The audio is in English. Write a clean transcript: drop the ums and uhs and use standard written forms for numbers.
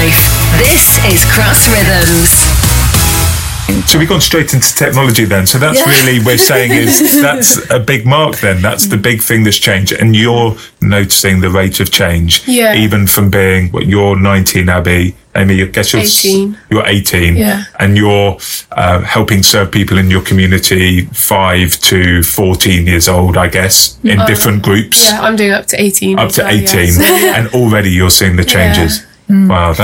life. This is Cross Rhythms. So we've gone straight into technology then. So that's really, we're saying that's a big mark then. That's the big thing that's changed. And you're noticing the rate of change, even from being, you're 19, Abby. Amy, I guess you're 18. You're 18. And you're helping serve people in your community 5 to 14 years old, I guess, in different groups. Yeah, I'm doing up to 18. Up to 18. And already you're seeing the changes. Wow.